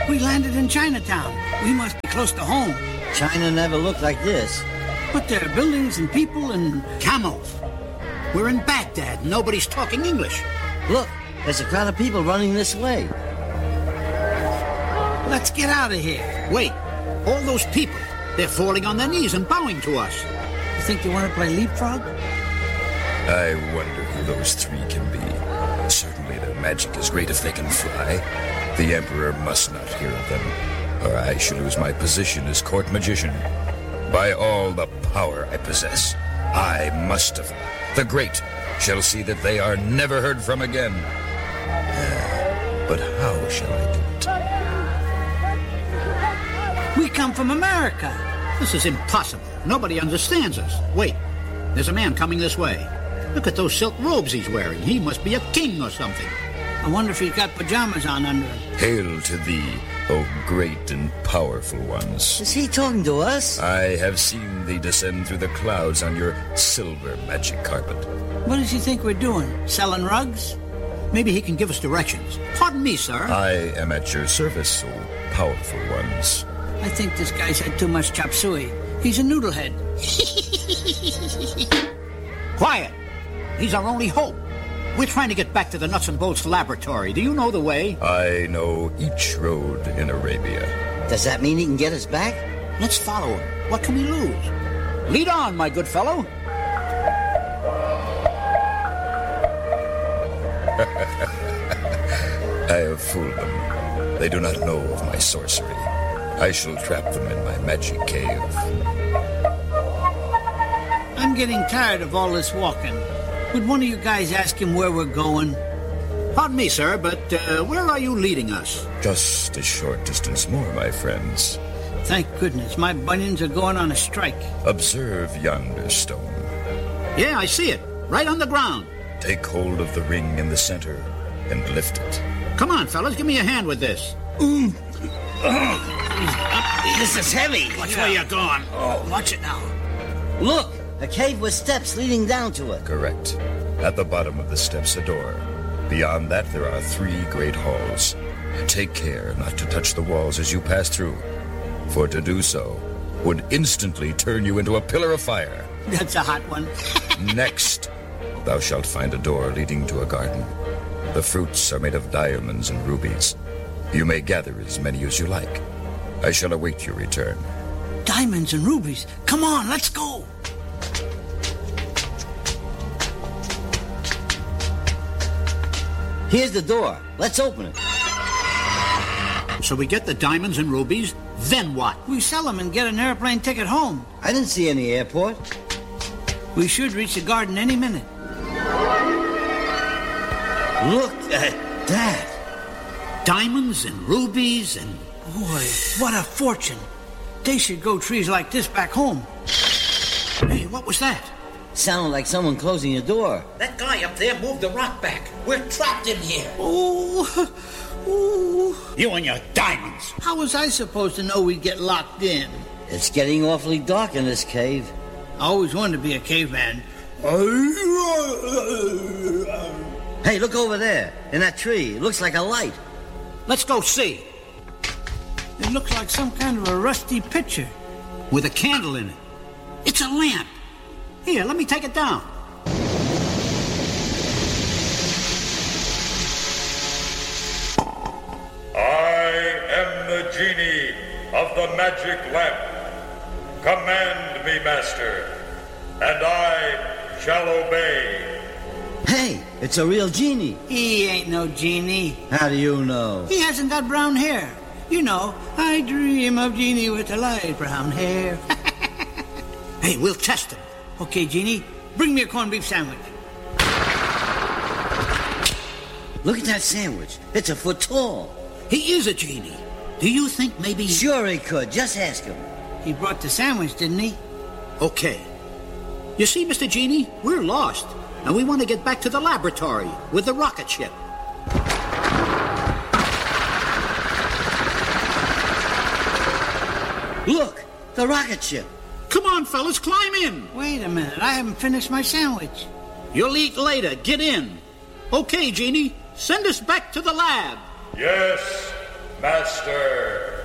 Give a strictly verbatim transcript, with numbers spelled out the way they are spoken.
We landed in Chinatown. We must be close to home. China never looked like this. But there are buildings and people and camels. We're in Baghdad. Nobody's talking English. Look, there's a crowd of people running this way. Let's get out of here. Wait, all those people, they're falling on their knees and bowing to us. You think they want to play leapfrog? I wonder who those three can be. Certainly their magic is great if they can fly. The Emperor must not hear of them, or I shall lose my position as court magician. By all the power I possess, I, Mustafa, the Great, shall see that they are never heard from again. Uh, but how shall I do it? We come from America. This is impossible. Nobody understands us. Wait, there's a man coming this way. Look at those silk robes he's wearing. He must be a king or something. I wonder if he's got pajamas on under him. Hail to thee, O great and powerful ones. Is he talking to us? I have seen thee descend through the clouds on your silver magic carpet. What does he think we're doing? Selling rugs? Maybe he can give us directions. Pardon me, sir. I am at your service, O powerful ones. I think this guy's had too much chop suey. He's a noodlehead. Quiet. He's our only hope. We're trying to get back to the Nuts and Bolts laboratory. Do you know the way? I know each road in Arabia. Does that mean he can get us back? Let's follow him. What can we lose? Lead on, my good fellow. I have fooled them. They do not know of my sorcery. I shall trap them in my magic cave. I'm getting tired of all this walking. Would one of you guys ask him where we're going? Pardon me, sir, but uh, where are you leading us? Just a short distance more, my friends. Thank goodness. My bunions are going on a strike. Observe yonder stone. Yeah, I see it. Right on the ground. Take hold of the ring in the center and lift it. Come on, fellas. Give me a hand with this. Mm. Oh, this is heavy. Watch yeah. where you're going. Oh, watch it now. Look, a cave with steps leading down to it. Correct. At the bottom of the steps, a door. Beyond that, there are three great halls. Take care not to touch the walls as you pass through, for to do so would instantly turn you into a pillar of fire. That's a hot one. Next, thou shalt find a door leading to a garden. The fruits are made of diamonds and rubies. You may gather as many as you like. I shall await your return. Diamonds and rubies. Come on, let's go. Here's the door. Let's open it. So we get the diamonds and rubies, then what? We sell them and get an airplane ticket home. I didn't see any airport. We should reach the garden any minute. Look at that. Diamonds and rubies and... Boy, what a fortune. They should grow trees like this back home. Hey, what was that? Sounded like someone closing the door. That guy up there moved the rock back. We're trapped in here. Oh, oh. You and your diamonds. How was I supposed to know we'd get locked in? It's getting awfully dark in this cave. I always wanted to be a caveman. Hey, look over there. In that tree. It looks like a light. Let's go see. It looks like some kind of a rusty pitcher. With a candle in it. It's a lamp. Here, let me take it down. I am the genie of the magic lamp. Command me, master, and I shall obey. Hey, it's a real genie. He ain't no genie. How do you know? He hasn't got brown hair. You know, I dream of Genie with the light brown hair. Hey, we'll test him. Okay, Genie, bring me a corned beef sandwich. Look at that sandwich. It's a foot tall. He is a genie. Do you think maybe... Sure he could. Just ask him. He brought the sandwich, didn't he? Okay. You see, Mister Genie, we're lost. And we want to get back to the laboratory with the rocket ship. Look, the rocket ship. Come on, fellas, climb in. Wait a minute, I haven't finished my sandwich. You'll eat later. Get in. Okay, Genie, send us back to the lab. Yes, Master.